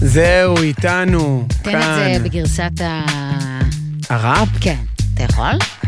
זהו, איתנו, תן כאן. את זה בגרסת הראפ? כן, אתה יכול?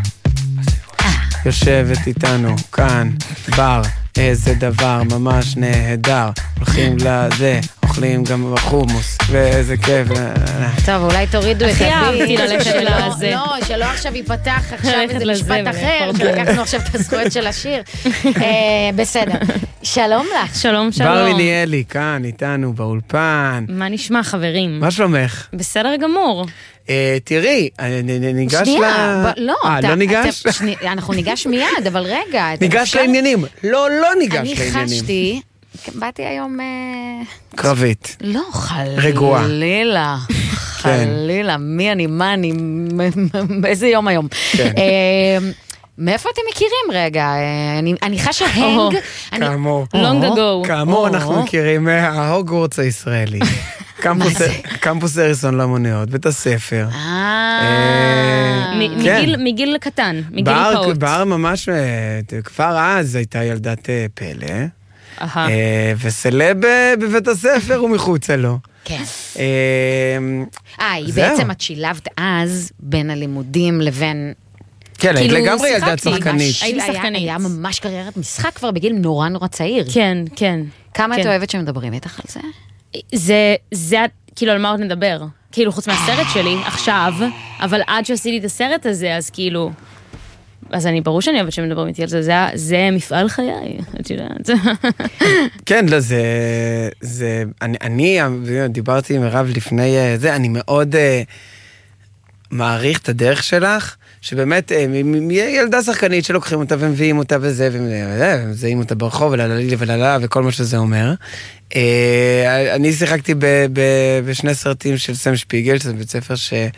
יושבת איתנו, כאן, בר, איזה דבר ממש נהדר. הולכים לזה, אוכלים גם חומוס, ואיזה כיף. טוב, אולי תורידו את הכי אהבתי הביט. ללכת לזה. לא, שלא עכשיו ייפתח עכשיו ללכת איזה לזה משפט אחר, שלקחנו עכשיו את הזכויות של השיר. בסדר. שלום לך. שלום, שלום. בר מיניאלי, כאן, איתנו, באולפן. מה נשמע, חברים? מה שלומך? בסדר גמור. תראי, ניגש ל... שנייה, לא. לא ניגש? אנחנו ניגש מיד, אבל רגע. ניגש לעניינים. לא ניגש לעניינים. אני חשתי, באתי היום... קרבית. לא, רגועה. חלילה. חלילה, מי אני, מה אני, באיזה יום היום. מאיפה אתם מכירים רגע? אני חשה הנג. כאמור. long ago. כאמור, אנחנו מכירים מההוגוורטס הישראלי. קמפוס אריסון למוניות, בית הספר. מגיל קטן, מגיל פעוט. בר ממש, כבר אז הייתה ילדת פלא, וסלב בבית הספר ומחוצה לו. כן. היא בעצם את שילבת אז בין הלימודים לבין... כן, היית לגמרי ילדת שחקנית. הייתי שחקנית. היה ממש קריירת משחק כבר בגיל נורא צעיר. כן, כן. כמה את אוהבת שמדברים איתך על זה? זה, כאילו, על מה עוד נדבר? כאילו, חוץ מהסרט שלי, עכשיו, אבל עד שעשיתי את הסרט הזה, אז כאילו... אז אני ברור שאני אוהבת שמדברים איתי על זה, זה מפעל חיי, את יודעת. כן, לא, זה... אני דיברתי עם מירב לפני זה, אני מאוד מעריך את הדרך שלך, שבאמת, ילדה שחקנית שלוקחים אותה ומביאים אותה וזה, ומזהים אותה ברחוב, וללה, וכל מה שזה אומר. אני שיחקתי בשני סרטים של סם שפיגל, שזה בית ספר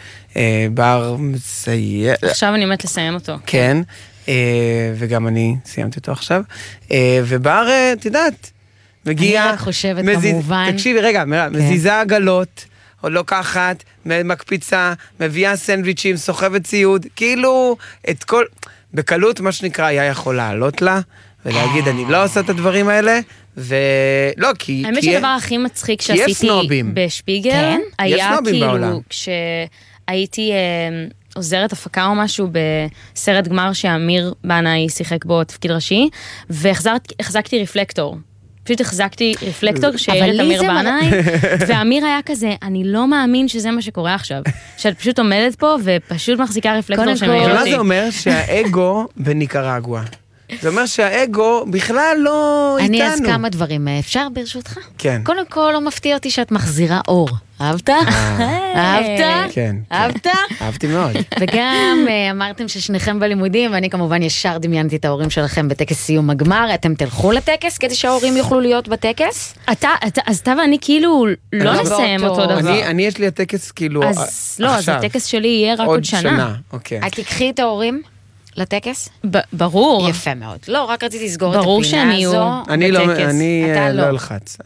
שבר מסיים. עכשיו אני עומדת לסיים אותו. כן, וגם אני סיימתי אותו עכשיו. ובר, את יודעת, מגיע... אני רק חושבת כמובן... תקשיבי, רגע, מזיזה עגלות, עוד לוקחת, מקפיצה, מביאה סנדוויצ'ים, סוחבת ציוד, כאילו את כל... בקלות, מה שנקרא, היה יכול לעלות לה, ולהגיד, אני לא עושה את הדברים האלה, ולא, כי... האמת שהדבר הכי מצחיק שעשיתי בשפיגל, היה כאילו, כשהייתי עוזרת הפקה או משהו בסרט גמר שאמיר בנאי שיחק בו תפקיד ראשי, והחזקתי רפלקטור. פשוט החזקתי רפלקטור שהעיר את אמיר בנאי, ואמיר היה כזה, אני לא מאמין שזה מה שקורה עכשיו. שאת פשוט עומדת פה ופשוט מחזיקה רפלקטור שמעיר אותי. מה זה אומר? שהאגו בניקרגואה. זה אומר שהאגו בכלל לא איתנו. אני אז כמה דברים, אפשר ברשותך? כן. קודם כל לא מפתיע אותי שאת מחזירה אור. אהבת? אהבת? כן. אהבת? אהבתי מאוד. וגם אמרתם ששניכם בלימודים, ואני כמובן ישר דמיינתי את ההורים שלכם בטקס סיום הגמר. אתם תלכו לטקס כדי שההורים יוכלו להיות בטקס? אז אתה ואני כאילו לא נסיים אותו דבר. אני יש לי הטקס כאילו עכשיו. אז לא, אז הטקס שלי יהיה רק עוד שנה. אוקיי. את תקחי את ההורים? לטקס? ברור. יפה מאוד. לא, רק רציתי לסגור את הפינה ברור שאני הזו. אני לא אלחץ.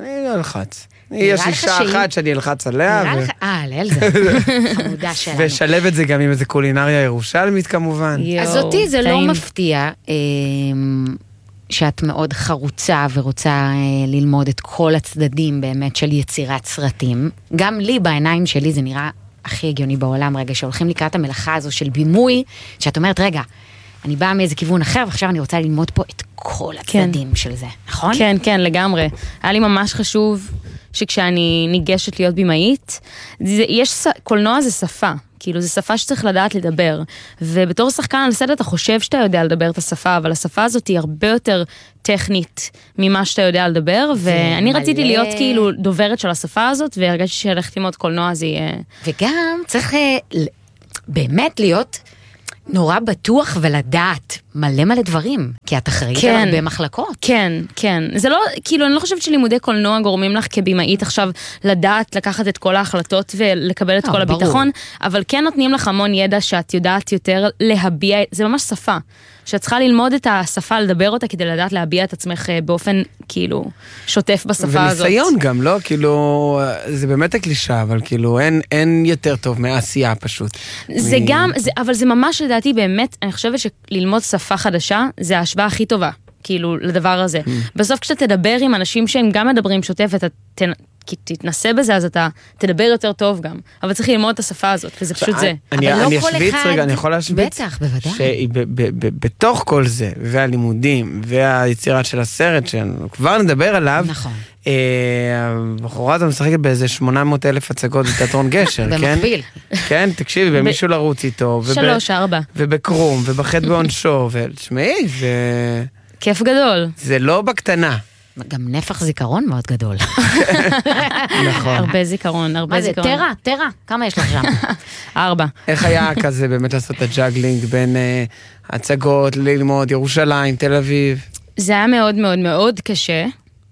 יש אישה אחת שאני אלחץ עליה. ליל זה. חמודה שלנו. ושלב את זה גם עם איזה קולינריה ירושלמית כמובן. אז אותי זה לא מפתיע שאת מאוד חרוצה ורוצה ללמוד את כל הצדדים באמת של יצירת סרטים. גם לי בעיניים שלי זה נראה הכי הגיוני בעולם, רגע, שהולכים לקראת המלאכה הזו של בימוי, שאת אומרת, רגע, אני באה מאיזה כיוון אחר, ועכשיו אני רוצה ללמוד פה את כל הצדדים של זה, נכון? כן, כן, לגמרי. היה לי ממש חשוב שכשאני ניגשת להיות בימאית, קולנוע זה שפה, כאילו זה שפה שצריך לדעת לדבר, ובתור שחקן על סרט אתה חושב שאתה יודע לדבר את השפה, אבל השפה הזאת היא הרבה יותר טכנית ממה שאתה יודע לדבר, ואני רציתי להיות כאילו דוברת של השפה הזאת, והרגשתי שהלכת ללמוד קולנוע זה יהיה... וגם צריך באמת להיות נורא בטוח ולדעת מלא דברים, כי את אחראית על הרבה מחלקות. כן, כן. זה לא, כאילו, אני לא חושבת שלימודי קולנוע גורמים לך כבימאית עכשיו לדעת, לקחת את כל ההחלטות ולקבל את כל הביטחון, אבל כן נותנים לך המון ידע שאת יודעת יותר להביע, זה ממש שפה. שאת צריכה ללמוד את השפה, לדבר אותה כדי לדעת להביע את עצמך באופן, כאילו, שוטף בשפה הזאת. וניסיון גם, לא? כאילו, זה באמת הקלישה, אבל כאילו, אין יותר טוב מהעשייה פשוט. זה גם, אבל זה ממש לדעתי באמת, אני חושבת שללמוד שפה חדשה, זה ההשוואה הכי טובה. כאילו, לדבר הזה. בסוף כשאתה תדבר עם אנשים שהם גם מדברים שוטף, ואתה תתנסה בזה, אז אתה תדבר יותר טוב גם. אבל צריך ללמוד את השפה הזאת, וזה פשוט זה. אני אשוויץ רגע, אני יכול להשוויץ? בטח, בוודאי. שבתוך כל זה, והלימודים, והיצירת של הסרט, שכבר נדבר עליו, נכון. הבחורה הזו משחקת באיזה 800,000 הצגות בתיאטרון גשר, כן? במקביל. כן, תקשיבי, ומישהו לרוץ איתו. 3-4. ובקרום, ובחטא בעונשו, ותשמעי, כיף גדול. זה לא בקטנה. גם נפח זיכרון מאוד גדול. נכון. הרבה זיכרון, הרבה זיכרון. מה זה, טרה? כמה יש לך שם? 4. איך היה כזה באמת לעשות את הג'אגלינג בין הצגות, ללמוד, ירושלים, תל אביב? זה היה מאוד מאוד מאוד קשה.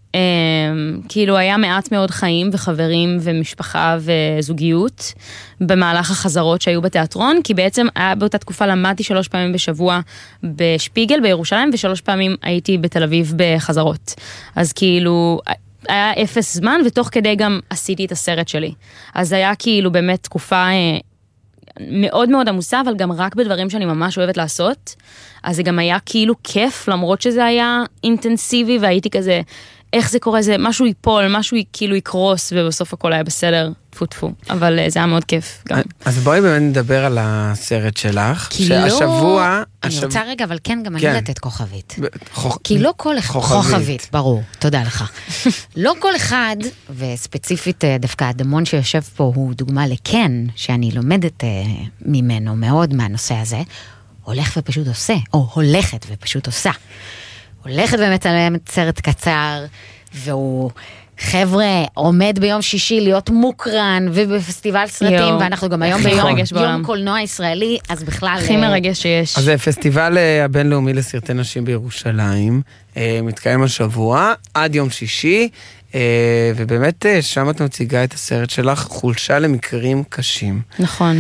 כאילו היה מעט מאוד חיים וחברים ומשפחה וזוגיות במהלך החזרות שהיו בתיאטרון, כי בעצם באותה תקופה למדתי 3 פעמים בשבוע בשפיגל בירושלים, ו3 פעמים הייתי בתל אביב בחזרות. אז כאילו היה 0 זמן, ותוך כדי גם עשיתי את הסרט שלי. אז היה כאילו באמת תקופה מאוד מאוד עמוסה, אבל גם רק בדברים שאני ממש אוהבת לעשות. אז זה גם היה כאילו כיף, למרות שזה היה אינטנסיבי, והייתי כזה, איך זה קורה, זה משהו ייפול, משהו כאילו יקרוס, ובסוף הכל היה בסדר, טפו. אבל זה היה מאוד כיף גם. אז בואי באמת נדבר על הסרט שלך, כי שהשבוע... אני רוצה רגע, אבל כן, גם אני לתת כוכבית. כי לא כל אחד... כוכבית, ברור, תודה לך. לא כל אחד, וספציפית דווקא הדמון שיושב פה, הוא דוגמה לכן, שאני לומדת ממנו מאוד מהנושא הזה, הולך ופשוט עושה, או הולכת ופשוט עושה. הולכת ומצלמת סרט קצר, והוא, חבר'ה, עומד ביום שישי להיות מוקרן, ובפסטיבל סרטים, ואנחנו גם היום ביום קולנוע ישראלי, אז בכלל... הכי מרגש שיש. אז זה פסטיבל הבינלאומי לסרטי נשים בירושלים, מתקיים השבוע, עד יום שישי, ובאמת שם את מציגה את הסרט שלך, חולשה למקרים קשים. נכון.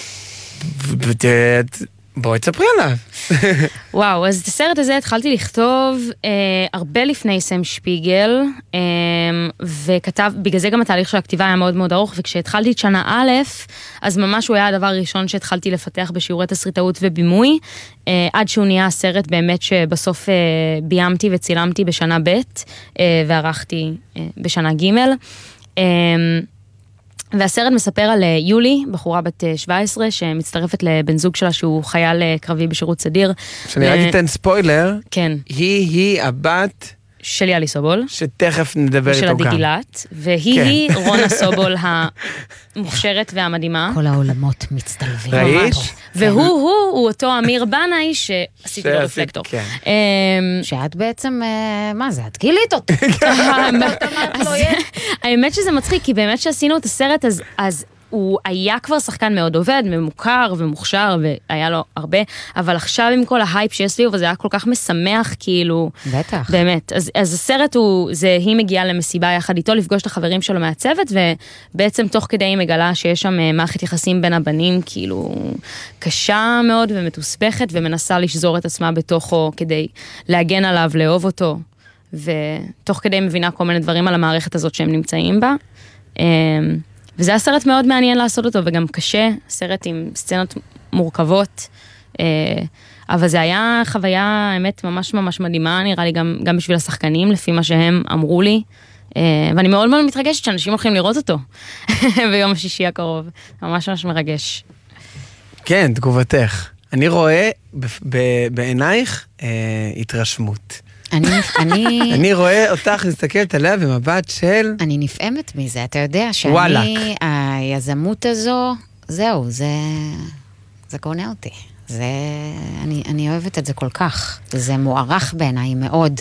בואי תספרי עליו. וואו, אז את הסרט הזה התחלתי לכתוב הרבה לפני סם שפיגל, וכתב, בגלל זה גם התהליך של הכתיבה היה מאוד מאוד ארוך, וכשהתחלתי את שנה א', אז ממש הוא היה הדבר הראשון שהתחלתי לפתח בשיעורי תסריטאות ובימוי, עד שהוא נהיה הסרט באמת שבסוף ביימתי וצילמתי בשנה ב', וערכתי בשנה ג'. והסרט מספר על יולי, בחורה בת 17, שמצטרפת לבן זוג שלה שהוא חייל קרבי בשירות סדיר. שאני רק אתן ספוילר. כן. היא הבת... של יאלי סובול. שתכף נדבר איתו גם. ושל עדי גילת. והיא רונה סובול המוכשרת והמדהימה. כל העולמות מצטלבים. ראית? והוא אותו אמיר בנאי שעשיתי לו רפלקטור. שאת בעצם, מה זה? את גילית אותו. האמת שזה מצחיק, כי באמת שעשינו את הסרט, אז הוא היה כבר שחקן מאוד עובד, ממוכר ומוכשר, והיה לו הרבה, אבל עכשיו עם כל ההייפ שיש סביב, זה היה כל כך משמח, כאילו... בטח. באמת. אז הסרט הוא, היא מגיעה למסיבה יחד איתו, לפגוש את החברים שלו מהצוות, ובעצם תוך כדי היא מגלה שיש שם מערכת יחסים בין הבנים, כאילו, קשה מאוד ומתוסבכת, ומנסה לשזור את עצמה בתוכו, כדי להגן עליו, לאהוב אותו, ותוך כדי מבינה כל מיני דברים על המערכת הזאת שהם נמצאים בה. וזה היה סרט מאוד מעניין לעשות אותו, וגם קשה, סרט עם סצנות מורכבות, אבל זה היה חוויה, האמת, ממש ממש מדהימה, נראה לי גם בשביל השחקנים, לפי מה שהם אמרו לי, ואני מאוד מאוד מתרגשת שאנשים הולכים לראות אותו, ביום השישי הקרוב, ממש ממש מרגש. כן, תגובתך. אני רואה בעינייך התרשמות. אני רואה אותך מסתכלת עליה במבט של... אני נפעמת מזה, אתה יודע שאני, היזמות הזו, זהו, זה קונה אותי. אני אוהבת את זה כל כך. זה מוערך בעיניי מאוד,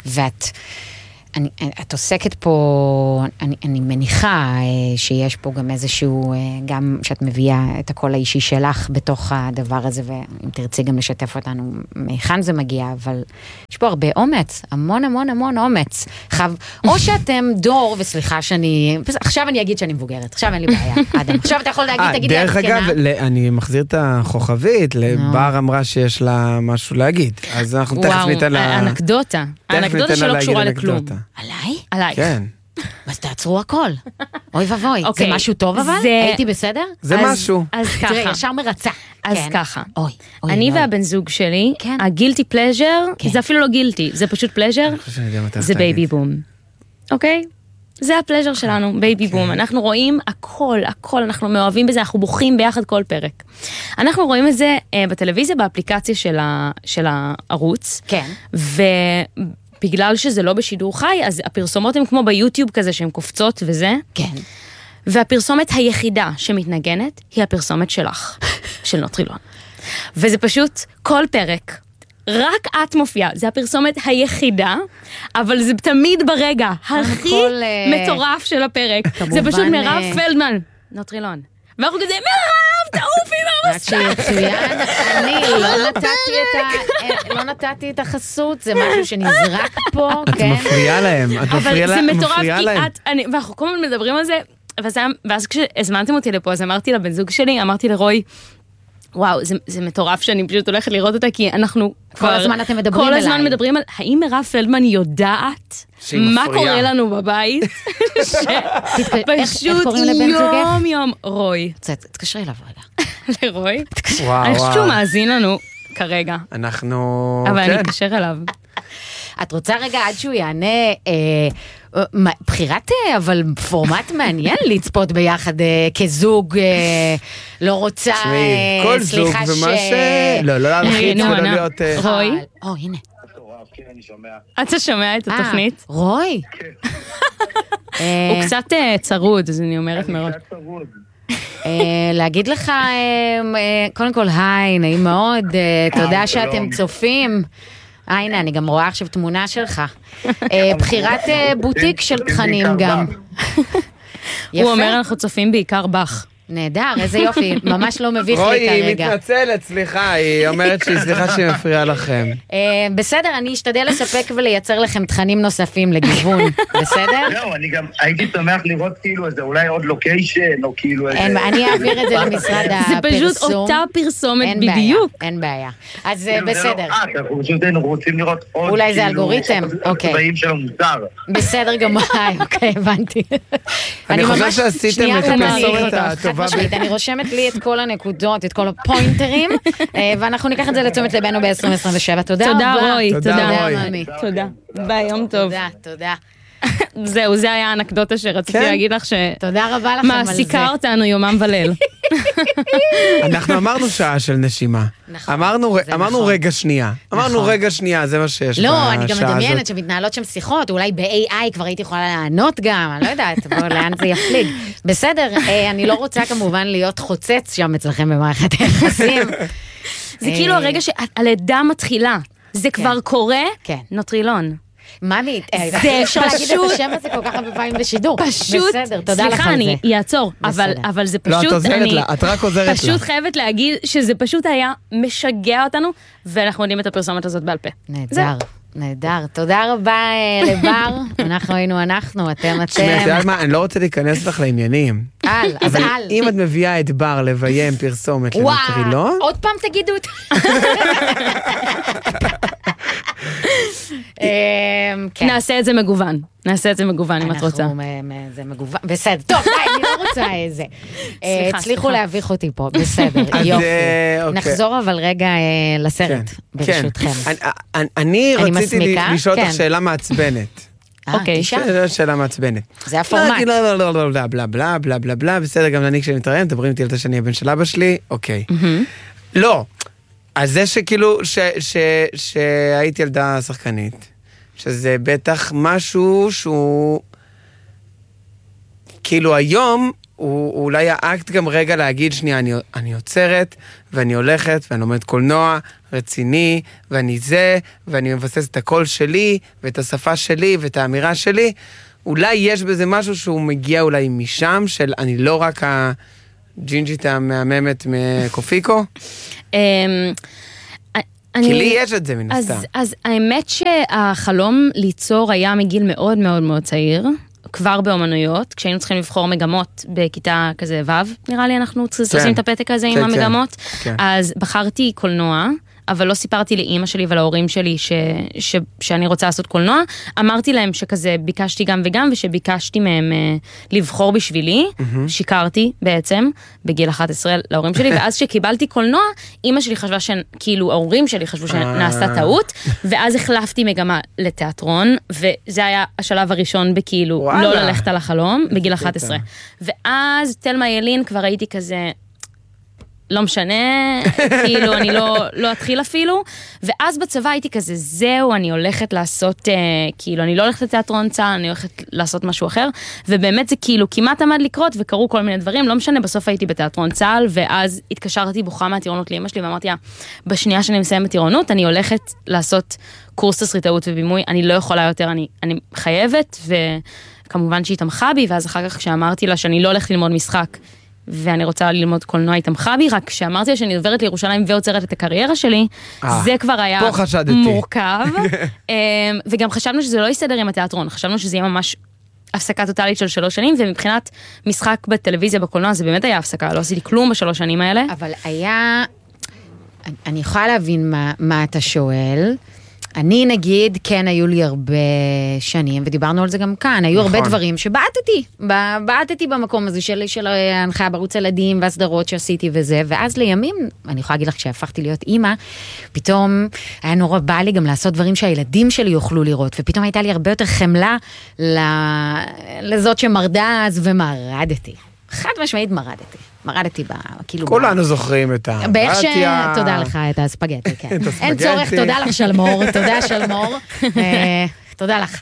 את עוסקת פה, אני מניחה שיש פה גם איזשהו, גם שאת מביאה את הקול האישי שלך בתוך הדבר הזה, ואם תרצי גם לשתף אותנו מהיכן זה מגיע, אבל יש פה הרבה אומץ, המון המון המון אומץ. או שאתם דור, וסליחה שאני, עכשיו אני אגיד שאני מבוגרת, עכשיו אין לי בעיה, אדם. עכשיו אתה יכול להגיד, תגיד לי, דרך אגב, אני מחזיר את הכוכבית, לבר אמרה שיש לה משהו להגיד, אז אנחנו תכף ניתן לה... אנקדוטה שלא קשורה לכלום. עליי? עליי. כן. אז תעצרו הכל. אוי ובוי. זה משהו טוב אבל? הייתי בסדר? זה משהו. אז ככה. תראה, ישר מרצה. אז ככה, אני והבן זוג שלי, הגילטי פלז'ר, זה אפילו לא גילטי, זה פשוט פלז'ר, זה בייבי בום. אוקיי? זה הפלז'ר שלנו, בייבי בום. אנחנו רואים הכל, אנחנו מאוהבים בזה, אנחנו בוכים ביחד כל פרק. אנחנו רואים את זה בטלוויזיה, באפליקציה של הערוץ. כן. ובגלל שזה לא בשידור חי, אז הפרסומות הן כמו ביוטיוב כזה, שהן קופצות וזה. כן. והפרסומת היחידה שמתנגנת, היא הפרסומת שלך, של נוטרילון. וזה פשוט כל פרק. רק את מופיעה, זה הפרסומת היחידה, אבל זה תמיד ברגע הכי מטורף של הפרק. זה פשוט מירב פלדמן, נוטרילון. ואנחנו כזה, מירב, תעופי מהמסך. רק שיצוין, אני לא נתתי את החסות, זה משהו שנזרק פה, כן? את מפריעה להם, את מפריעה להם. אבל זה מטורף, כי ואנחנו כל הזמן מדברים על זה, ואז כשהזמנתם אותי לפה, אז אמרתי לבן זוג שלי, אמרתי לרוי, וואו, זה מטורף שאני פשוט הולכת לראות אותה, כי אנחנו כל הזמן אתם מדברים אליי. כל הזמן מדברים על, האם מירב פלדמן יודעת מה קורה לנו בבית? פשוט יום, רוי. תתקשרי אליו רגע. לרוי? אני חושבת שהוא מאזין לנו כרגע. אנחנו... אבל אני אתקשר אליו. את רוצה רגע עד שהוא יענה... בחירת, אבל פורמט מעניין לצפות ביחד כזוג, לא רוצה, כל זוג ומה לא להלחיץ ולא להיות... רוי? הנה. אתה שומע את התוכנית? רוי? הוא קצת צרוד, אז אני אומרת מאוד. להגיד לך, קודם כל, היי, נעים מאוד, תודה שאתם צופים. הנה, אני גם רואה עכשיו תמונה שלך. בחירת בוטיק של תכנים גם. הוא אומר, אנחנו צופים בעיקר בך. נהדר, איזה יופי, ממש לא מביך לי רואי, כרגע. היא מתנצלת, סליחה, היא אומרת שהיא סליחה שהיא מפריעה לכם. בסדר, אני אשתדל לספק ולייצר לכם תכנים נוספים לגיוון, בסדר? לא, אני גם הייתי שמח לראות כאילו איזה אולי עוד לוקיישן, או כאילו איזה... אני אעביר את זה למשרד הפרסום. זה פשוט אותה פרסומת בדיוק. אין בעיה, אז בסדר. אנחנו פשוט רוצים לראות עוד... אולי זה אלגוריתם, אוקיי. צבעים של המוצר. בסדר גמור, אוקיי, הבנתי. אני חושב שעשיתם את הפרסומת הטובה. אני רושמת לי את כל הנקודות, את כל הפוינטרים, ואנחנו ניקח את זה לתשומת לבנו ב-2027. תודה רבה. תודה רוי, תודה. תודה. ביי, יום טוב. תודה. זהו, זה היה האנקדוטה שרציתי להגיד לך תודה רבה לכם על זה. מעסיקה אותנו יומם וליל. אנחנו אמרנו שעה של נשימה. אמרנו רגע שנייה. אמרנו רגע שנייה, זה מה שיש בשעה הזאת. לא, אני גם מדמיינת שמתנהלות שם שיחות, אולי ב-AI כבר הייתי יכולה לענות גם, אני לא יודעת, לאן זה יפליג. בסדר, אני לא רוצה כמובן להיות חוצץ שם אצלכם במערכת היחסים. זה כאילו הרגע שהלידה מתחילה. זה כבר קורה, נוטרילון. ממי, זה אפשר להגיד את השם הזה כל כך הרבה פעמים בשידור. פשוט, סליחה, אני אעצור, אבל זה פשוט, לא, את עוזרת לה, את רק עוזרת לה. פשוט חייבת להגיד שזה פשוט היה משגע אותנו, ואנחנו יודעים את הפרסומת הזאת בעל פה. נהדר. תודה רבה לבר, אנחנו היינו אתם. אני לא רוצה להיכנס לך לעניינים. אבל אם את מביאה את בר לביים פרסומת לנוטרילון... עוד פעם תגידו את... נעשה את זה מגוון. אם את רוצה. זה מגוון. בסדר, טוב, אני לא רוצה איזה. הצליחו להביך אותי פה, בסדר, יופי. נחזור אבל רגע לסרט, ברשותכם. אני רציתי לשאול אותך שאלה מעצבנת. אוקיי. שאלה מעצבנת. זה הפורמט. בלה בלה בלה בלה בלה בלה, בסדר, גם אני כשאני מתראיין, מדברים איתי על זה שאני הבן של אבא שלי, אוקיי. לא. אז זה שכאילו, שהייתי ילדה שחקנית, שזה בטח משהו שהוא, כאילו היום, הוא אולי האקט גם רגע להגיד, שנייה, אני יוצרת, ואני הולכת, ואני לומדת קולנוע, רציני, ואני מבסס את הקול שלי, ואת השפה שלי, ואת האמירה שלי, אולי יש בזה משהו שהוא מגיע אולי משם, של אני לא רק הג'ינג'ית המהממת מקופיקו, כי לי יש את זה מן הסתם. אז האמת שהחלום ליצור היה מגיל מאוד מאוד מאוד צעיר, כבר באומנויות, כשהיינו צריכים לבחור מגמות בכיתה כזה ו', נראה לי אנחנו עושים את הפתק הזה עם המגמות, אז בחרתי קולנוע, אבל לא סיפרתי לאמא שלי ולהורים שלי שאני רוצה לעשות קולנוע. אמרתי להם שכזה ביקשתי גם וגם, ושביקשתי מהם לבחור בשבילי, שיקרתי בעצם, בגיל 11 להורים שלי, ואז שקיבלתי קולנוע, אמא שלי חשבה כאילו ההורים שלי חשבו שנעשתה טעות, ואז החלפתי מגמה לתיאטרון, וזה היה השלב הראשון בכאילו לא ללכת על החלום, בגיל 11. ואז תלמה ילין כבר הייתי כזה, לא משנה, כאילו אני לא אתחיל אפילו, ואז בצבא הייתי כזה, זהו, אני הולכת לעשות, כאילו אני לא הולכת לתיאטרון צה"ל, אני הולכת לעשות משהו אחר, ובאמת זה כאילו כמעט עמד לקרות, וקרו כל מיני דברים, לא משנה, בסוף הייתי בתיאטרון צה"ל, ואז התקשרתי בוכה מהטירונות לאמא שלי, ואמרתי, בשנייה שאני מסיימת טירונות, אני הולכת לעשות קורס תסריטאות ובימוי, אני לא יכולה יותר, אני חייבת, וכמובן שהיא תמכה בי, ואז אחר כך כשאמרתי לה שאני לא הולכת ללמוד משחק, ואני רוצה ללמוד קולנוע, היא תמכה בי, רק כשאמרתי לה שאני עוברת לירושלים ועוצרת את הקריירה שלי, זה כבר היה מורכב, וגם חשבנו שזה לא יסתדר עם התיאטרון, חשבנו שזה יהיה ממש הפסקה טוטלית של 3 שנים, ומבחינת משחק בטלוויזיה בקולנוע, זה באמת היה הפסקה, לא עשיתי כלום ב3 שנים האלה. אבל היה, אני יכולה להבין מה אתה שואל, אני נגיד, כן, היו לי הרבה שנים, ודיברנו על זה גם כאן, היו הרבה דברים שבעטתי במקום הזה של ההנחיה בערוץ ילדים והסדרות שעשיתי וזה, ואז לימים, אני יכולה להגיד לך כשהפכתי להיות אימא, פתאום היה נורא בא לי גם לעשות דברים שהילדים שלי יוכלו לראות, ופתאום הייתה לי הרבה יותר חמלה לזאת שמרדה אז ומרדתי. חד משמעית מרדתי בה, כאילו... כולנו זוכרים את האמבטיה. תודה לך, את הספגטי, כן. אין צורך, תודה לך שלמור, תודה שלמור. תודה לך.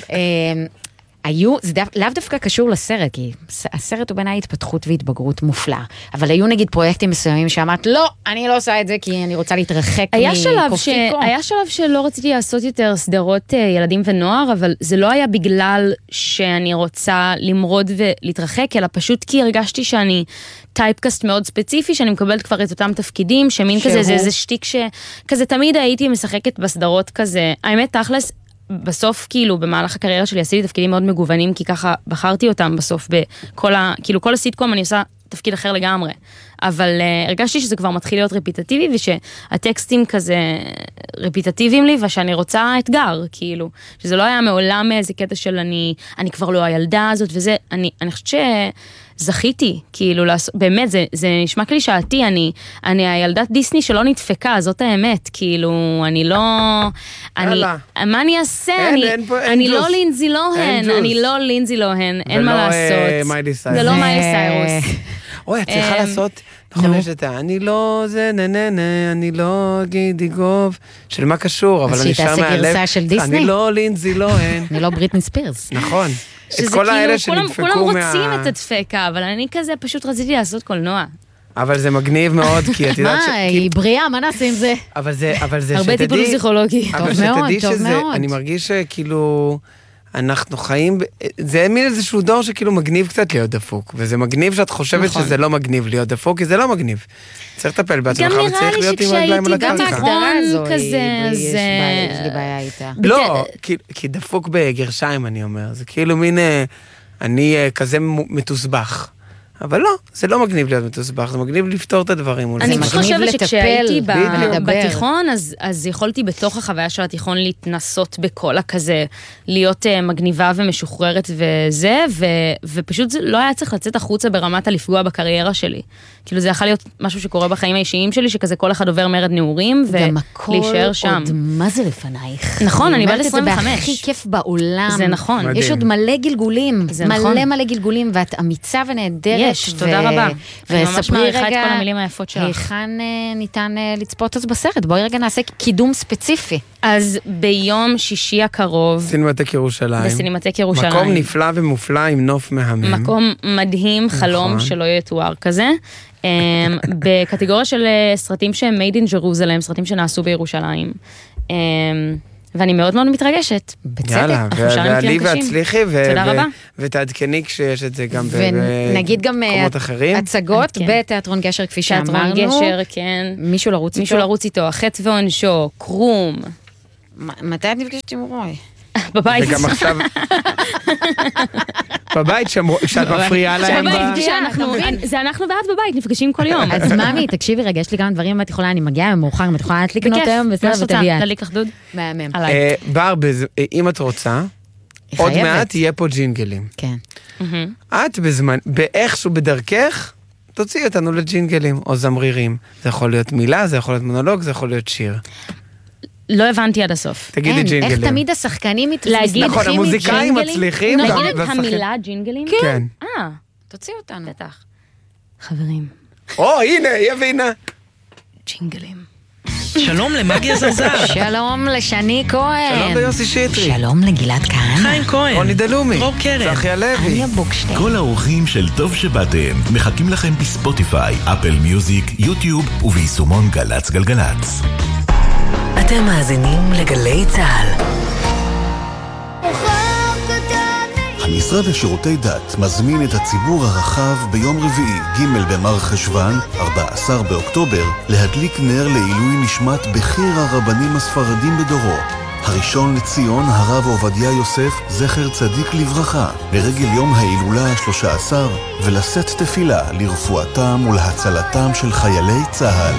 זה לאו דווקא קשור לסרט, כי הסרט הוא בעיניי התפתחות והתבגרות מופלאה, אבל היו נגיד פרויקטים מסוימים שאמרת, לא, אני לא עושה את זה כי אני רוצה להתרחק מקופיקו. היה שלב שלא רציתי לעשות יותר סדרות ילדים ונוער, אבל זה לא היה בגלל שאני רוצה למרוד ולהתרחק, אלא פשוט כי הרגשתי שאני טייפקאסט מאוד ספציפי, שאני מקבלת כבר את אותם תפקידים, שמין כזה, זה שטיק שכזה תמיד הייתי משחקת בסדרות כזה, האמת תכלס, בסוף כאילו במהלך הקריירה שלי עשיתי תפקידים מאוד מגוונים, כי ככה בחרתי אותם בסוף כאילו כל הסיטקום אני עושה תפקיד אחר לגמרי, אבל הרגשתי שזה כבר מתחיל להיות רפיטטיבי, ושהטקסטים כזה רפיטטיביים לי, ושאני רוצה אתגר, כאילו, שזה לא היה מעולם איזה קטע של אני כבר לא הילדה הזאת, וזה, אני חושבת שזכיתי, כאילו, באמת, זה נשמע קלישאתי, אני הילדת דיסני שלא נדפקה, זאת האמת, כאילו, אני לא, מה אני אעשה? אני לא לינזי לוהן, אין מה לעשות. זה לא מיילי סיירוס. אוי, את צריכה לעשות, נכון, יש את אני לא זה, אני לא גידי גוב, של מה קשור, אבל אני שר מהלב, אני לא לינזי לוהן. אני לא בריטני ספירס. נכון. את כל האלה שנדפקו כולם רוצים את הדפקה, אבל אני כזה פשוט רציתי לעשות קולנוע. אבל זה מגניב מאוד, כי את יודעת מה, היא בריאה, מה נעשה עם זה? אבל זה הרבה טיפול פסיכולוגי. טוב מאוד, טוב מאוד. אני מרגיש שכאילו... אנחנו חיים, זה מין איזשהו דור שכאילו מגניב קצת להיות דפוק, וזה מגניב שאת חושבת שזה לא מגניב להיות דפוק, כי זה לא מגניב. צריך לטפל בעצמך וצריך להיות עם רגליים על הקרקע. גם ההגדרה הזו, יש לי בעיה איתה. לא, כי דפוק בגרשיים אני אומר, זה כאילו מין, אני כזה מתוסבך. אבל לא, זה לא מגניב להיות מתוסבך, זה מגניב לפתור את הדברים. אני חושבת שכשהייתי בתיכון, אז יכולתי בתוך החוויה של התיכון להתנסות בכל הכזה, להיות מגניבה ומשוחררת וזה, ופשוט לא היה צריך לצאת החוצה ברמת לפגוע בקריירה שלי. כאילו זה יכול להיות משהו שקורה בחיים האישיים שלי, שכזה כל אחד עובר מרד נעורים, ולהישאר שם. גם הכל עוד מה זה לפנייך. נכון, אני בת 25. זה הכי כיף בעולם. זה נכון. יש עוד מלא גלגולים, מלא גלגולים, ואת אמיצה ונהדרת. יש, תודה רבה. וספרי רגע, את כל המילים היפות שלך. היכן ניתן לצפות אז בסרט? בואי רגע נעשה קידום ספציפי. אז ביום שישי הקרוב, סינמטק ירושלים. בסינמטק ירושלים. מקום נפלא ומופלא עם נוף מהמם. מקום מדהים, חלום שלא יתואר כזה. בקטגוריה של סרטים שהם made in Jerusalem, סרטים שנעשו בירושלים. ואני מאוד מאוד מתרגשת. בצדק. יאללה, ועלי והצליחי, ותעדכני כשיש את זה גם במקומות אחרים. הצגות בתיאטרון גשר, כפי שאמרנו. תיאטרון גשר, כן. מישהו לרוץ איתו. מישהו לרוץ איתו, החטא ועונשו, קרום. מתי את נפגשת עם רוי? בבית. וגם עכשיו... בבית שאת מפריעה להם. זה אנחנו ואת בבית, נפגשים כל יום. אז ממי, תקשיבי רגע, יש לי כמה דברים, ואת יכולה, אני מגיעה מאוחר, אם את יכולה לקנות היום, בסדר, ותביאה. להליק לך דוד? מהמם. בר, אם את רוצה, עוד מעט יהיה פה ג'ינגלים. כן. את בזמן, באיכשהו בדרכך, תוציאי אותנו לג'ינגלים או זמרירים. זה יכול להיות מילה, זה יכול להיות מונולוג, זה יכול להיות שיר. לא הבנתי עד הסוף. תגידי ג'ינגלים. איך תמיד השחקנים להגיד נכון, המוזיקאים מצליחים. נגיד את המילה ג'ינגלים? כן. תוציא אותנו. בטח. חברים. הנה, היא הבינה. ג'ינגלים. שלום למגיה זרזר. שלום לשני כהן. שלום ליוסי שטרי. שלום לגלעד כהן. חיים כהן. רוני דלומי. דרור קרן. צחי הלוי. אניה בוקשטיין. כל האורחים של טוב שבאתם מחכים לכם בספוטיפיי, אפל מיוזיק, יוטיוב וביישומון גלץ גלגלץ. אתם מאזינים לגלי צהל. המשרד לשירותי דת מזמין את הציבור הרחב ביום רביעי, ג' במר חשוון, 14 באוקטובר, להדליק נר לעילוי נשמת בכיר הרבנים הספרדים בדורו. הראשון לציון, הרב עובדיה יוסף, זכר צדיק לברכה, לרגל יום ההילולה ה-13, ולשאת תפילה לרפואתם ולהצלתם של חיילי צהל.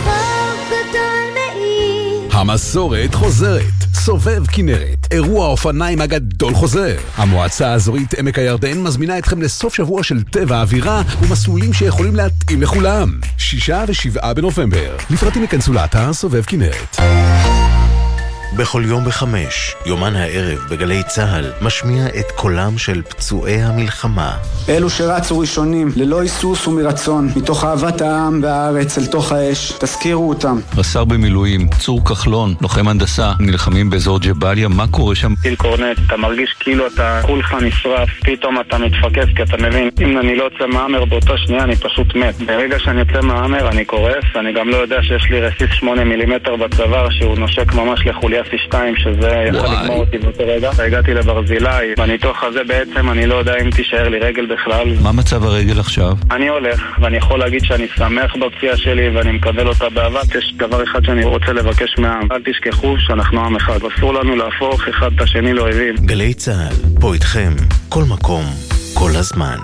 המסורת חוזרת. סובב כנרת, אירוע האופניים הגדול חוזר. המועצה האזורית עמק הירדן מזמינה אתכם לסוף שבוע של טבע אווירה ומסלולים שיכולים להתאים לכולם. 6 ו7 בנובמבר. לפרטים יכנסו לאתר סובב כנרת. בכל יום ב5, יומן הערב בגלי צהל משמיע את קולם של פצועי המלחמה. אלו שרצו ראשונים, ללא היסוס ומרצון, מתוך אהבת העם והארץ אל תוך האש, תזכירו אותם. רס"ר במילואים, צור כחלון, לוחם הנדסה, נלחמים באזור ג'באליה, מה קורה שם? טיל קורנט, אתה מרגיש כאילו אתה כולך נשרף, פתאום אתה מתפקס כי אתה מבין, אם אני לא יוצא מהאמר באותה שנייה אני פשוט מת. ברגע שאני יוצא מהאמר אני קורס, אני גם לא יודע שיש לי רסיס 8 מילימטר בצוואר שהוא נושק ממש לחוליה C2, שזה יכול לגמור אותי באותו רגע. הגעתי לברזילי, בניתוח הזה בעצם אני לא יודע אם תישאר לי רגל בכלל. מה מצב הרגל עכשיו? אני הולך, ואני יכול להגיד שאני שמח בפציעה שלי ואני מקבל אותה באהבה. יש דבר אחד שאני רוצה לבקש מהעם, אל תשכחו שאנחנו עם אחד, אסור לנו להפוך אחד את השני לאויבים. גלי צהל, פה איתכם, כל מקום, כל הזמן.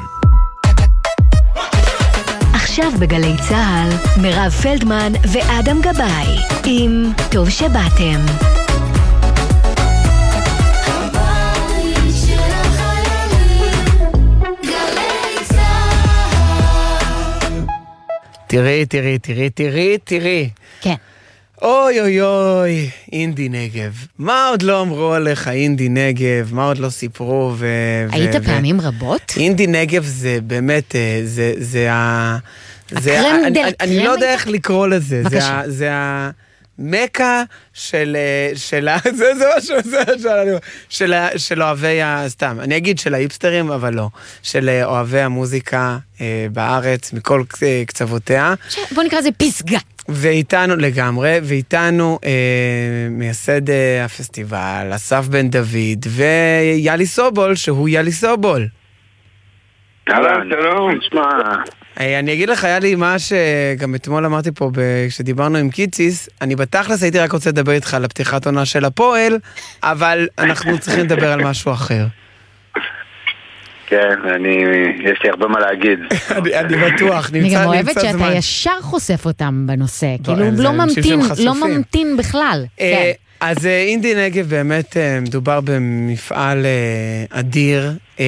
עכשיו בגלי צהל, מירב פלדמן ואדם גבאי עם טוב שבאתם. תראי. כן. אוי אוי אוי, אינדי נגב. מה עוד לא אמרו עליך אינדי נגב? מה עוד לא סיפרו? היית פעמים רבות? אינדי נגב זה באמת, אני לא יודע איך לקרוא לזה. זה המקה של אוהבי, סתם, אני אגיד של ההיפסטרים, אבל לא. של אוהבי המוזיקה בארץ, מכל קצוותיה. בוא נקרא זה פסגה. ואיתנו לגמרי, ואיתנו מייסד הפסטיבל, אסף בן דוד, ויאלי סובול, שהוא יאלי סובול. שלום, נשמע. אני אגיד לך, היה לי מה שגם אתמול אמרתי פה, כשדיברנו עם קיציס, אני בתכלס הייתי רק רוצה לדבר איתך על הפתיחת עונה של הפועל, אבל אנחנו צריכים לדבר על משהו אחר. כן, יש לי הרבה מה להגיד. אני בטוח, נמצא זמן. אני גם אוהבת שאתה ישר חושף אותם בנושא, כאילו לא ממתין בכלל. אז אינדי נגב באמת מדובר במפעל אדיר,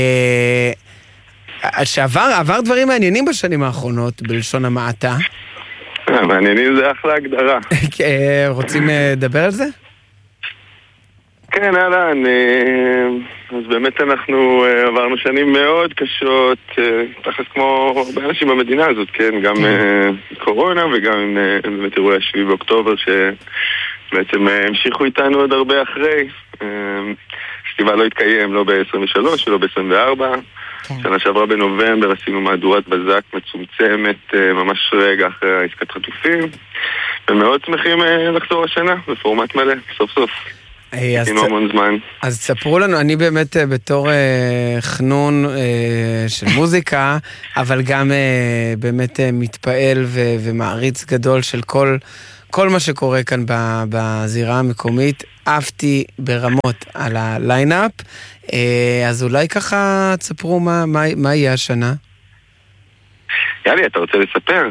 שעבר דברים מעניינים בשנים האחרונות, בלשון המעטה. מעניינים זה אחלה הגדרה. רוצים לדבר על זה? כן, אהלן, אז באמת אנחנו עברנו שנים מאוד קשות, תחת כמו הרבה אנשים במדינה הזאת, כן, גם קורונה וגם באמת אירועי 7 באוקטובר שבעצם המשיכו איתנו עוד הרבה אחרי. הפסטיבל לא התקיים לא ב-23 ולא ב-24. שנה שעברה בנובמבר עשינו מהדורת בזק מצומצמת ממש רגע אחרי העסקת חטופים, ומאוד שמחים לחזור השנה בפורמט מלא, סוף סוף. עשינו המון זמן. אז תספרו לנו, אני באמת בתור חנון של מוזיקה, אבל גם באמת מתפעל ומעריץ גדול של כל מה שקורה כאן בזירה המקומית. עפתי ברמות על הליינאפ, אז אולי ככה תספרו מה יהיה השנה? יאללה, אתה רוצה לספר?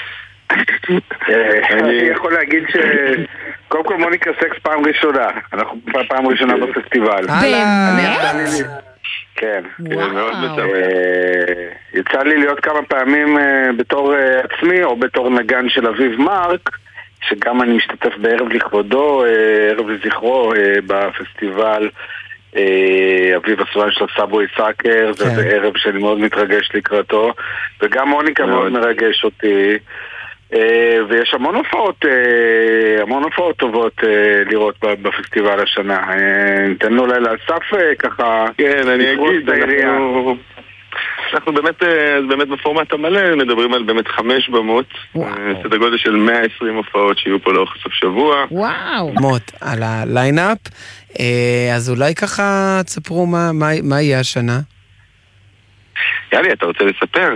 אני יכול להגיד קודם כל מוניקה סקס פעם ראשונה. אנחנו פעם ראשונה בפסטיבל. באמת? כן, מאוד מצוין. יצא לי להיות כמה פעמים בתור עצמי או בתור נגן של אביב מרק, שגם אני משתתף בערב לכבודו, ערב לזכרו בפסטיבל אביב הסואן של הסאבווי סאקר. זה ערב שאני מאוד מתרגש לקראתו, וגם מוניקה מאוד מרגש אותי. ויש המון הופעות טובות לראות בפסטיבל השנה. ניתן לו אולי לאסף ככה. כן, אני אגיד, אנחנו באמת בפורמט המלא מדברים על באמת 5 במות, סדר גודל של 120 הופעות שיהיו פה לאורך סוף שבוע. וואו. מות על הליינאפ, אז אולי ככה תספרו מה יהיה השנה? יאללה, אתה רוצה לספר?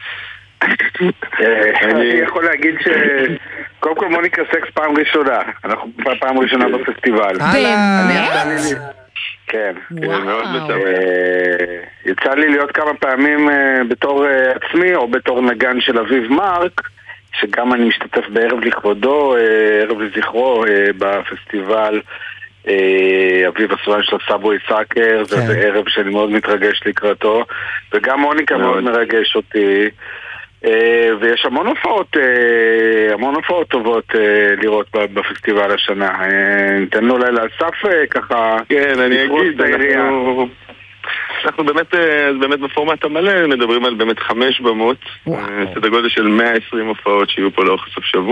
אני יכול להגיד קודם כל מוניקה סקס פעם ראשונה. אנחנו פעם ראשונה בפסטיבל. באמת? כן, מאוד מצוין. יצא לי להיות כמה פעמים בתור עצמי או בתור נגן של אביב מרק, שגם אני משתתף בערב לכבודו, ערב לזכרו בפסטיבל אביב הסואן של הסאבווי סאקר. זה ערב שאני מאוד מתרגש לקראתו, וגם מוניקה מאוד מרגש אותי. ויש המון הופעות טובות לראות בפסטיבל השנה. ניתן לו אולי לאסף ככה. כן, אני אגיד, אנחנו באמת בפורמט המלא מדברים על באמת 5 במות, סדר גודל של 120 הופעות שיהיו פה לאורך סוף שבוע.